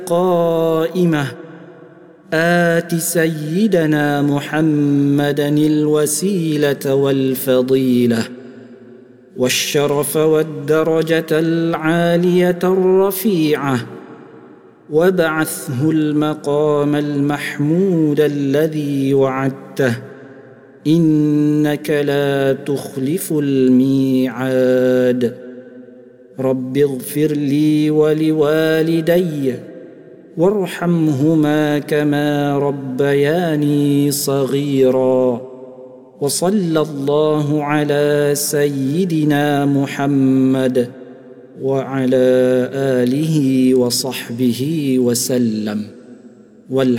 قائمة آت سيدنا محمدا الوسيلة والفضيلة والشرف والدرجة العالية الرفيعة وابعثه المقام المحمود الذي وعدته إنك لا تخلف الميعاد. رب اغفر لي ولوالدي وارحمهما كما ربياني صغيرا. وصلى الله على سيدنا محمد وعلى آله وصحبه وسلم.